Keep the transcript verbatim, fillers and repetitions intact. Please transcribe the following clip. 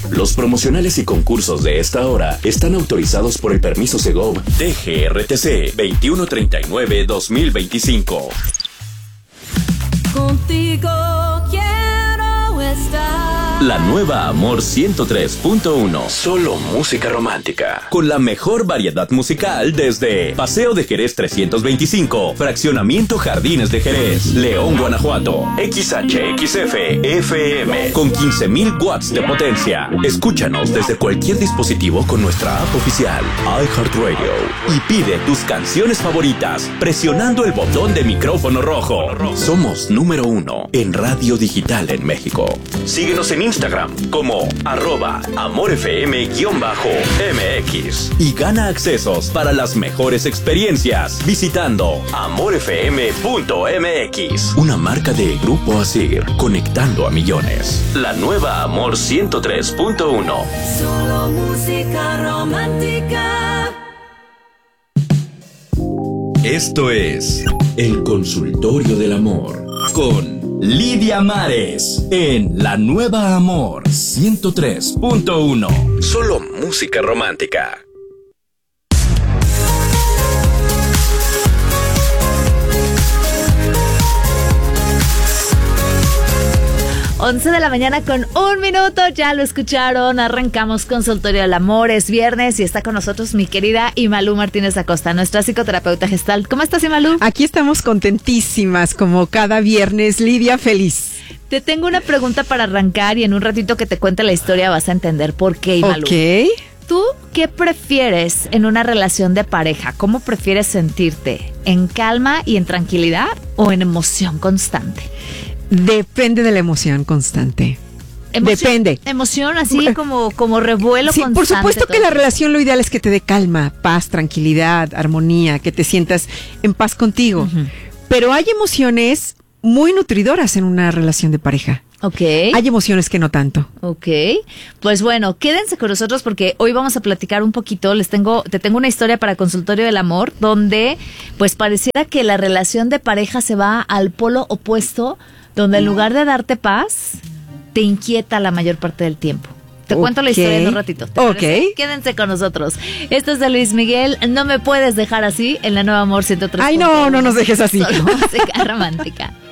Los promocionales y concursos de esta hora están autorizados por el permiso Segov D G R T C veintiuno treinta y nueve dos mil veinticinco. Contigo quiero estar. La nueva Amor ciento tres punto uno. Solo música romántica. Con la mejor variedad musical desde Paseo de Jerez trescientos veinticinco, Fraccionamiento Jardines de Jerez, León, Guanajuato. X H X F F M con quince mil watts de potencia. Escúchanos desde cualquier dispositivo con nuestra app oficial iHeartRadio y pide tus canciones favoritas presionando el botón de micrófono rojo. Somos número uno en radio digital en México. Síguenos en Instagram como arroba amorfm-mx y gana accesos para las mejores experiencias visitando amorfm punto m x. Una marca de Grupo Asir, conectando a millones. La nueva Amor ciento tres punto uno. Solo música romántica. Esto es El Consultorio del Amor con Lidia Mares en La Nueva Amor ciento tres punto uno. Solo música romántica. once de la mañana con un minuto, ya lo escucharon, arrancamos Consultorio del Amor, es viernes y está con nosotros mi querida Imalú Martínez Acosta, nuestra psicoterapeuta gestal. ¿Cómo estás, Imalú? Aquí estamos contentísimas, como cada viernes, Lidia, feliz. Te tengo una pregunta para arrancar y en un ratito que te cuente la historia vas a entender por qué, Imalú. Ok. ¿Tú qué prefieres en una relación de pareja? ¿Cómo prefieres sentirte? ¿En calma y en tranquilidad o en emoción constante? Depende de la emoción constante. Emoción, Depende. Emoción así como, como revuelo sí, constante. Por supuesto que todo. la relación lo ideal es que te dé calma, paz, tranquilidad, armonía, que te sientas en paz contigo. Uh-huh. Pero hay emociones muy nutridoras en una relación de pareja. Ok. Hay emociones que no tanto. Ok. Pues bueno, quédense con nosotros porque hoy vamos a platicar un poquito. Les tengo, te tengo una historia para Consultorio del Amor donde pues pareciera que la relación de pareja se va al polo opuesto, donde en lugar de darte paz, te inquieta la mayor parte del tiempo. Te okay. cuento la historia en un ratito. Ok. Quédense con nosotros. Esto es de Luis Miguel. No me puedes dejar así en La Nueva Amor ciento tres. Ay, no, no nos dejes así. Solo música romántica.